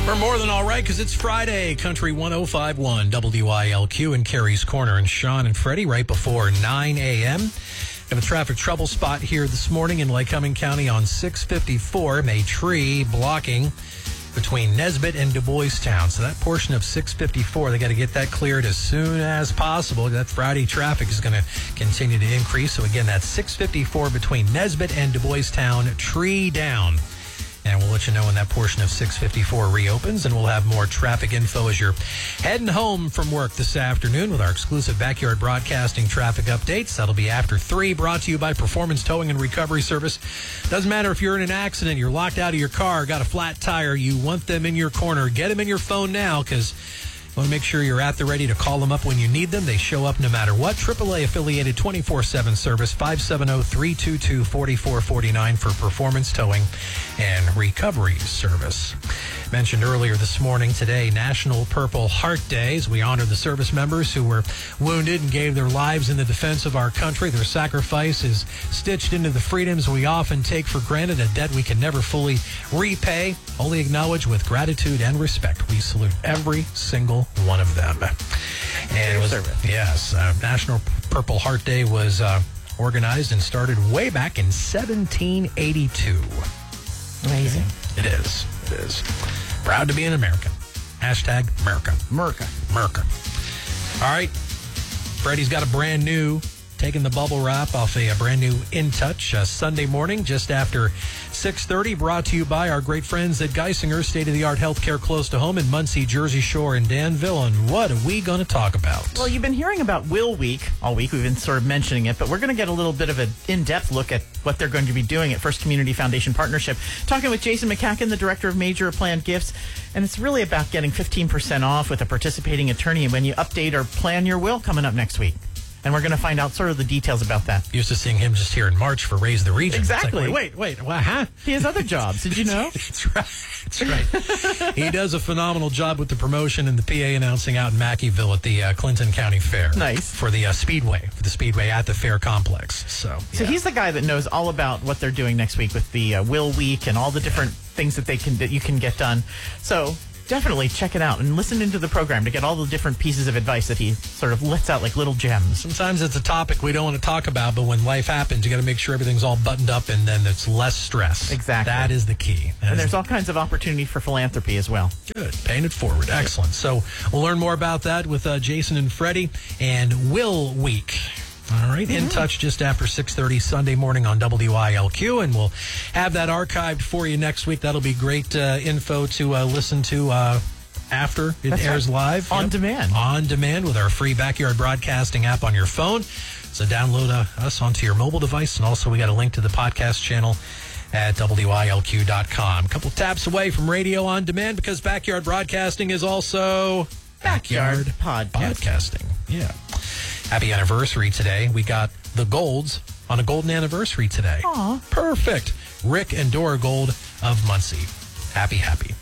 We're more than all right because it's Friday. Country 105.1 WILQ in Carrie's Corner, and Sean and Freddie right before 9 a.m. Have a traffic trouble spot here this morning in Lycoming County on 654. A tree blocking between Nesbitt and Du Bois Town. So that portion of 654, they got to get that cleared as soon as possible. That Friday traffic is going to continue to increase. So again, that's 654 between Nesbitt and Du Bois Town, tree down. And we'll let you know when that portion of 654 reopens, and we'll have more traffic info as you're heading home from work this afternoon with our exclusive Backyard Broadcasting traffic updates. That'll be after 3, brought to you by Performance Towing and Recovery Service. Doesn't matter if you're in an accident, you're locked out of your car, got a flat tire, you want them in your corner, get them in your phone now, because you want to make sure you're at the ready to call them up when you need them. They show up no matter what. AAA affiliated 24/7 service, 570-322-4449 for Performance Towing and Recovery Service. Mentioned earlier this morning, today, National Purple Heart Day, as we honor the service members who were wounded and gave their lives in the defense of our country. Their sacrifice is stitched into the freedoms we often take for granted, a debt we can never fully repay, only acknowledge with gratitude and respect. We salute every single one of them. And it was, yes, National Purple Heart Day was organized and started way back in 1782. Amazing. It is. It is. Proud to be an American. Hashtag America. America. America. All right. Freddie's got a brand new, taking the bubble wrap off a brand new In Touch Sunday morning just after 6:30, brought to you by our great friends at Geisinger, state-of-the-art healthcare close to home in Muncie, Jersey Shore, and Danville. And what are we going to talk about? Well, you've been hearing about Will Week all week. We've been sort of mentioning it, but we're going to get a little bit of an in-depth look at what they're going to be doing at First Community Foundation Partnership. Talking with Jason McCacken, the director of Major Planned Gifts, and it's really about getting 15% off with a participating attorney when you update or plan your will coming up next week. And we're going to find out sort of the details about that. Used to seeing him just here in March for Raise the Region. Exactly. Like, wait, what, huh? He has other jobs. Did you know? That's right. That's right. He does a phenomenal job with the promotion and the PA announcing out in Mackeyville at the Clinton County Fair. Nice. For the Speedway at the Fair Complex. So he's the guy that knows all about what they're doing next week with the Will Week and all the different things that you can get done. So definitely check it out and listen into the program to get all the different pieces of advice that he sort of lets out like little gems. Sometimes it's a topic we don't want to talk about, but when life happens, you got to make sure everything's all buttoned up and then it's less stress. Exactly. That is the key. And there's all kinds of opportunity for philanthropy as well. Good. Paying it forward. Excellent. So we'll learn more about that with Jason and Freddie and Will Week. All right, In Touch just after 6:30 Sunday morning on WILQ, and we'll have that archived for you next week. That'll be great info to listen to after it airs live. On demand. On demand with our free Backyard Broadcasting app on your phone. So download us onto your mobile device, and also we got a link to the podcast channel at WILQ.com. A couple taps away from radio on demand because Backyard Broadcasting is also Backyard Podcasting. Yeah. Happy anniversary today. We got the Golds on a golden anniversary today. Aw. Perfect. Rick and Dora Gold of Muncie. Happy.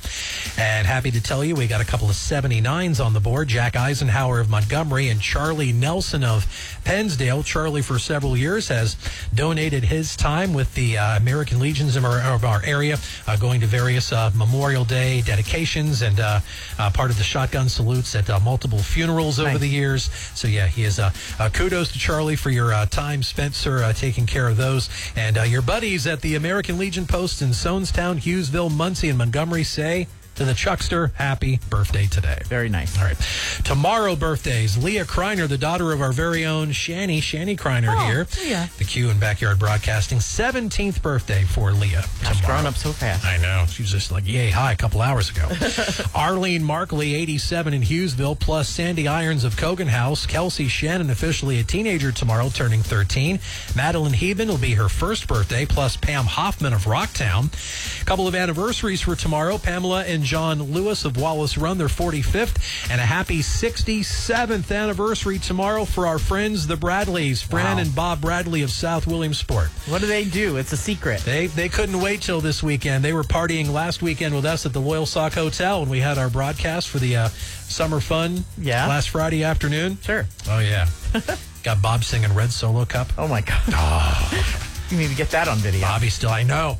And happy to tell you we got a couple of 79s on the board. Jack Eisenhower of Montgomery and Charlie Nelson of Pennsdale. Charlie, for several years, has donated his time with the American Legions of our area, going to various Memorial Day dedications and part of the shotgun salutes at multiple funerals over the years. So, yeah, he is kudos to Charlie for your time spent, sir, taking care of those. And your buddies at the American Legion posts in Sonestown, Hughesville, Muncie, and Montgomery say to the Chuckster, happy birthday today. Very nice. All right. Tomorrow birthdays. Leah Kreiner, the daughter of our very own Shani Kreiner here. Yeah. The Q in Backyard Broadcasting. 17th birthday for Leah. She's grown up so fast. I know. She was just like, yay, hi, a couple hours ago. Arlene Markley, 87 in Hughesville, plus Sandy Irons of Cogan House. Kelsey Shannon, officially a teenager tomorrow, turning 13. Madeline Heben will be her first birthday, plus Pam Hoffman of Rocktown. A couple of anniversaries for tomorrow. Pamela and John Lewis of Wallace Run, their 45th, and a happy 67th anniversary tomorrow for our friends, the Bradleys, Fran and Bob Bradley of South Williamsport. What do they do? It's a secret. They couldn't wait till this weekend. They were partying last weekend with us at the Loyal Sock Hotel when we had our broadcast for the summer fun last Friday afternoon. Sure. Oh, yeah. Got Bob singing Red Solo Cup. Oh, my God. Oh. You need to get that on video. Bobby still, I know.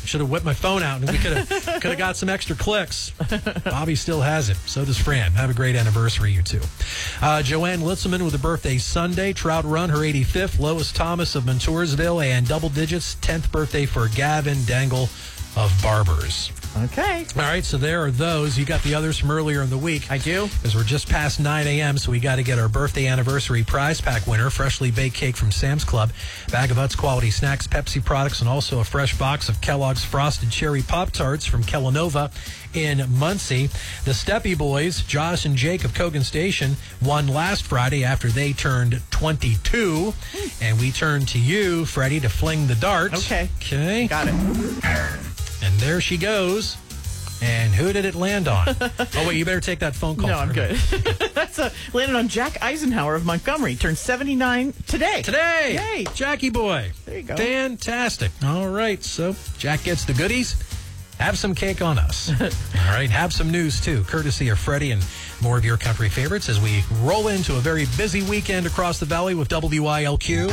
Should have whipped my phone out, and we could have got some extra clicks. Bobby still has it. So does Fran. Have a great anniversary, you two. Joanne Litzelman with a birthday Sunday. Trout Run, her 85th. Lois Thomas of Montoursville, and double digits, 10th birthday for Gavin Dangle of Barbers. Okay. All right, so there are those. You got the others from earlier in the week. I do. Because we're just past 9 a.m., so we got to get our birthday anniversary prize pack winner, freshly baked cake from Sam's Club, bag of Utz quality snacks, Pepsi products, and also a fresh box of Kellogg's Frosted Cherry Pop-Tarts from Kellanova in Muncie. The Steppy Boys, Josh and Jake of Cogan Station, won last Friday after they turned 22. And we turn to you, Freddie, to fling the dart. Okay. Got it. And there she goes. And who did it land on? Oh, wait, you better take that phone call. No, I'm good. That's landed on Jack Eisenhower of Montgomery. Turned 79 today. Yay! Jackie boy. There you go. Fantastic. All right, so Jack gets the goodies. Have some cake on us. All right, have some news, too, courtesy of Freddie, and more of your country favorites as we roll into a very busy weekend across the valley with WILQ.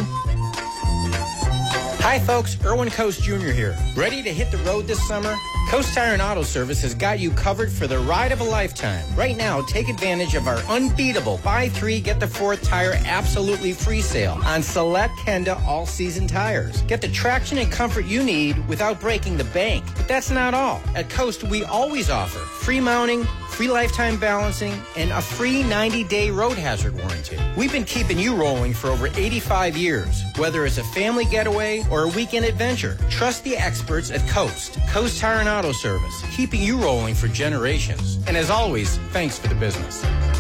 Hi folks, Erwin Coast Jr. here. Ready to hit the road this summer? Coast Tire and Auto Service has got you covered for the ride of a lifetime. Right now, take advantage of our unbeatable buy 3, get the 4th tire absolutely free sale on select Kenda all-season tires. Get the traction and comfort you need without breaking the bank. But that's not all. At Coast, we always offer free mounting, free lifetime balancing, and a free 90-day road hazard warranty. We've been keeping you rolling for over 85 years. Whether it's a family getaway or a weekend adventure, trust the experts at Coast. Coast Tire and Auto Service, keeping you rolling for generations. And as always, thanks for the business.